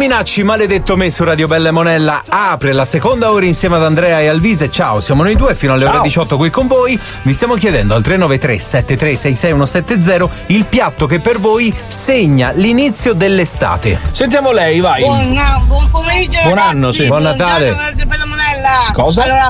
Minacci, maledetto me su Radio Bella e Monella apre la seconda ora insieme ad Andrea e Alvise. Ciao, siamo noi due fino alle ore 18 qui con voi. Vi stiamo chiedendo al 393 7366 170 il piatto che per voi segna l'inizio dell'estate. Sentiamo lei, vai. Buon pomeriggio, Buon ragazzi. anno, sì. Buon Natale. Buongiorno, Radio Bella Monella. Cosa? Allora,